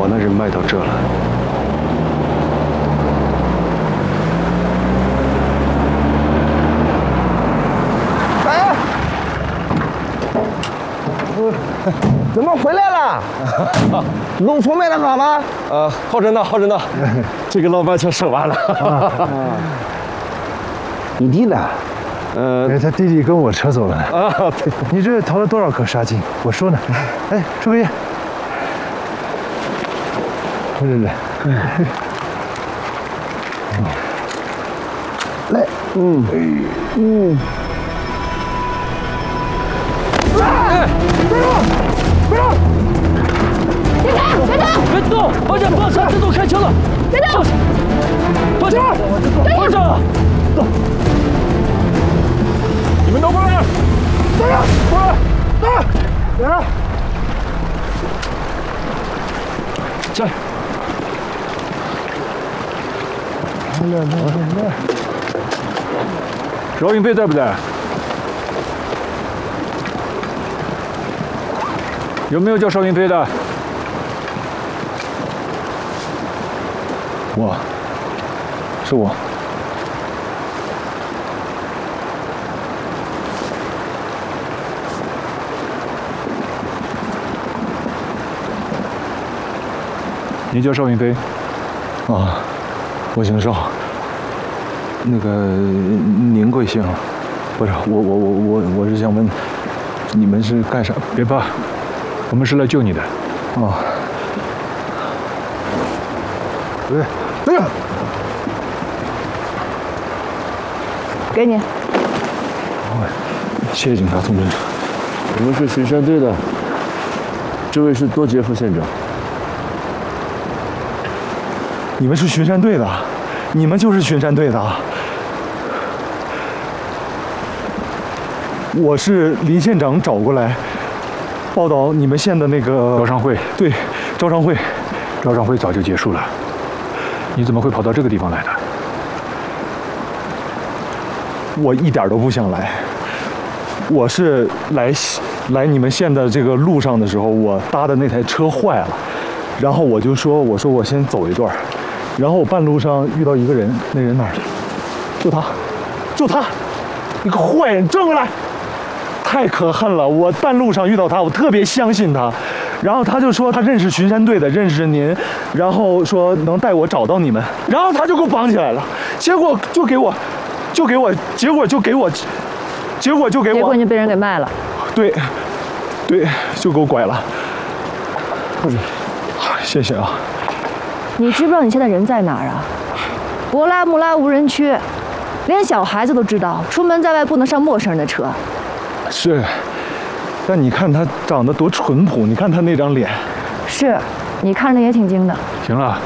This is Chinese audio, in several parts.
我那人脉到这了。 哎，怎么回来了？弄出卖的好吗？ 好着呢，好着呢。这个老板全收完了。 你弟呢？ 哎，他弟弟跟我扯走了。 啊，对， 你这淘了多少颗沙金？我说呢。哎，抽根烟。来， 来， 别动！方向，方向，自动开枪了！别动！方向，方向，走！你们都过来！过来！过来！来！这。来！邵云飞在不在？有没有叫邵云飞的？是我。你叫邵云飞？啊，我姓邵。那个，您贵姓？不是，我是想问，你们是干啥？别怕，我们是来救你的。啊。对， 给你。 谢谢警察宋镇长。 我们是巡山队的，这位是多杰副县长。 你们是巡山队的，你们就是巡山队的。我是林县长找过来报道你们县的那个招商会。 对，招商会。 招商会早就结束了，你怎么会跑到这个地方来的？ 我一点都不想来，我是来你们县的这个路上的时候，我搭的那台车坏了，然后我说我先走一段，然后我半路上遇到一个人，那人哪儿去？就他，一个坏人，转过来，太可恨了！我半路上遇到他，我特别相信他，然后他就说他认识巡山队的，认识您，然后说能带我找到你们，然后他就给我绑起来了，结果就给我，结果就给我，结果你就被人给卖了。 对，就给我拐了。谢谢啊。 你知不知道你现在人在哪儿啊？博拉穆拉无人区，连小孩子都知道，出门在外不能上陌生人的车。 是，但你看他长得多淳朴，你看他那张脸。 是，你看着也挺精的。 行了，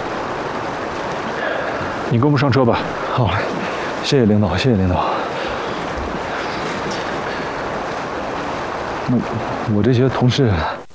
你跟我们上车吧。 好，谢谢领导，谢谢领导。那我这些同事